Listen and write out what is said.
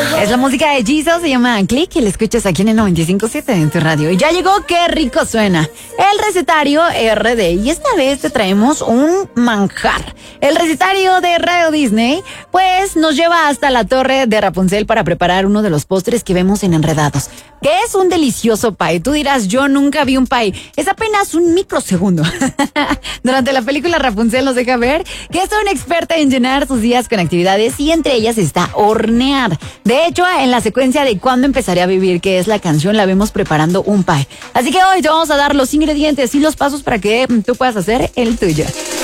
Es la música de Jesus, se llama Click y la escuchas aquí en el 95.7 en tu radio. Y ya llegó, qué rico suena, el recetario RD. Y esta vez te traemos un manjar. El recetario de Radio Disney, pues nos lleva hasta la torre de Rapunzel para preparar uno de los postres que vemos en Enredados, que es un delicioso pie. Tú dirás, yo nunca vi un pie. Es apenas un microsegundo. Durante la película, Rapunzel nos deja ver que es una experta en llenar sus días con actividades y entre ellas está hornear. De hecho, en la secuencia de Cuándo empezaré a vivir, que es la canción, la vemos preparando un pie. Así que hoy te vamos a dar los ingredientes y los pasos para que tú puedas hacer el tuyo.